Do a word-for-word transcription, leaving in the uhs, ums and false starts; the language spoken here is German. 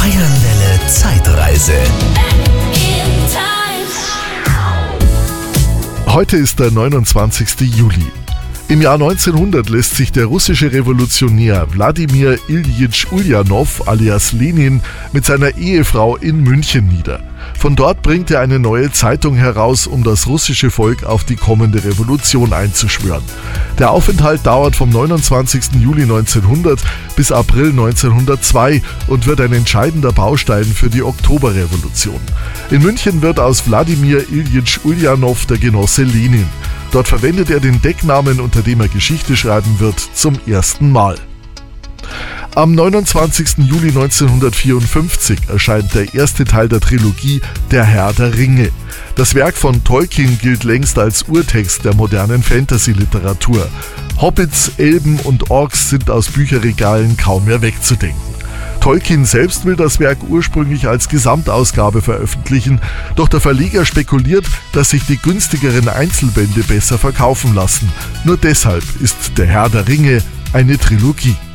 Bayernwelle Zeitreise. Heute ist der neunundzwanzigste Juli. Im Jahr neunzehnhundert lässt sich der russische Revolutionär Wladimir Iljitsch Uljanov alias Lenin mit seiner Ehefrau in München nieder. Von dort bringt er eine neue Zeitung heraus, um das russische Volk auf die kommende Revolution einzuschwören. Der Aufenthalt dauert vom neunundzwanzigsten Juli neunzehnhundert bis April neunzehnhundertzwei und wird ein entscheidender Baustein für die Oktoberrevolution. In München wird aus Wladimir Iljitsch Uljanov der Genosse Lenin. Dort verwendet er den Decknamen, unter dem er Geschichte schreiben wird, zum ersten Mal. Am neunundzwanzigsten Juli neunzehnhundertvierundfünfzig erscheint der erste Teil der Trilogie Der Herr der Ringe. Das Werk von Tolkien gilt längst als Urtext der modernen Fantasy-Literatur. Hobbits, Elben und Orks sind aus Bücherregalen kaum mehr wegzudenken. Tolkien selbst will das Werk ursprünglich als Gesamtausgabe veröffentlichen, doch der Verleger spekuliert, dass sich die günstigeren Einzelbände besser verkaufen lassen. Nur deshalb ist Der Herr der Ringe eine Trilogie.